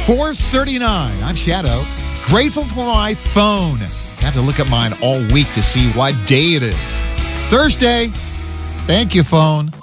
4:39. I'm Shadow. Grateful for my phone. Got to look at mine all week to see what day it is. Thursday. Thank you, phone.